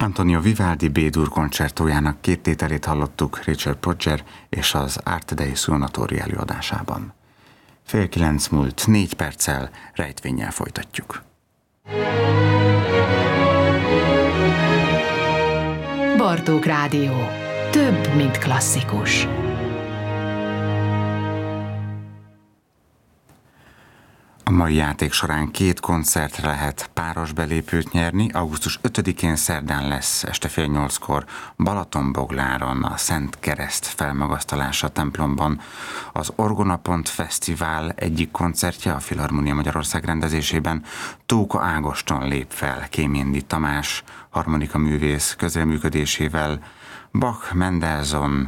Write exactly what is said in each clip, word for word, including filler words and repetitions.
Antonio Vivaldi B-dur koncertójának két tételét hallottuk Richard Podger és az Arte dei Suonatori előadásában. Fél kilenc múlt négy perccel rejtvénnyel folytatjuk. Bartók Rádió. Több, mint klasszikus. A mai játék során két koncertre lehet páros belépőt nyerni. augusztus ötödikén szerdán lesz este fél nyolckor Balatonbogláron a Szent Kereszt felmagasztalása templomban az Orgonapont Fesztivál egyik koncertje a Filharmonia Magyarország rendezésében. Tóka Ágoston lép fel Kéméndi Tamás harmonika művész közreműködésével, Bach, Mendelssohn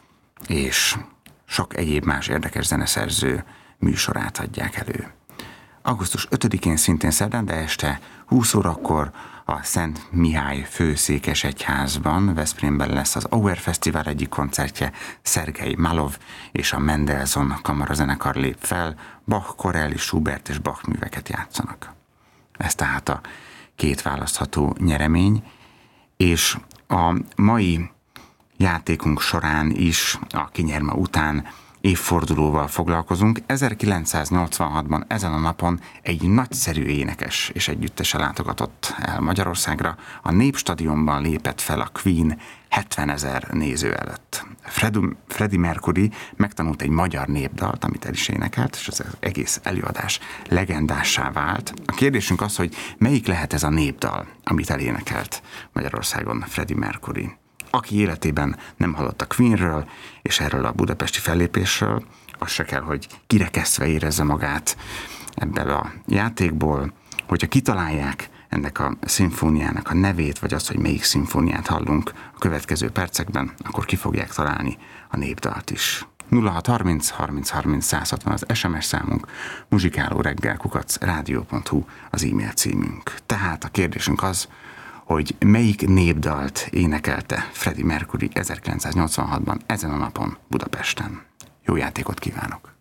és sok egyéb más érdekes zeneszerző műsorát adják elő. augusztus ötödikén szintén szerdán, de este húsz órakor a Szent Mihály Főszékesegyházban, Veszprémben lesz az Auer Fesztivál egyik koncertje, Szergej Malov és a Mendelssohn kamarazenekar lép fel, Bach, Corelli, Schubert és Bach műveket játszanak. Ez tehát a két választható nyeremény, és a mai játékunk során is, a kinyerme után évfordulóval foglalkozunk. ezerkilencszáznyolcvanhatban ezen a napon egy nagyszerű énekes és együttese látogatott el Magyarországra. A Népstadionban lépett fel a Queen hetvenezer néző előtt. Freddie Mercury megtanult egy magyar népdalt, amit el is énekelt, és az egész előadás legendássá vált. A kérdésünk az, hogy melyik lehet ez a népdal, amit elénekelt Magyarországon Freddie Mercury. Aki életében nem hallott a Queenről és erről a budapesti fellépésről, az se kell, hogy kirekesztve érezze magát ebből a játékból. Hogyha kitalálják ennek a szimfóniának a nevét, vagy azt, hogy melyik szimfóniát hallunk a következő percekben, akkor ki fogják találni a népdalt is. nulla hat harminc harminc harminc száz hatvan az es em es számunk, muzsikálóreggel kukac rádió pont hu az e-mail címünk. Tehát a kérdésünk az, hogy melyik népdalt énekelte Freddie Mercury ezerkilencszáznyolcvanhatban ezen a napon Budapesten. Jó játékot kívánok!